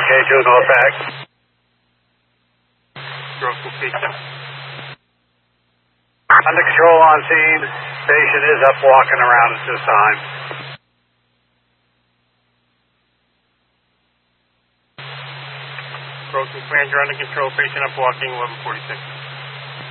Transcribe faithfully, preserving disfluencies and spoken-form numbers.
K two, no effect. Gross location. Under control on scene. Patient is up walking around at this time. Gross and Commander under control. Patient up walking, eleven forty-six.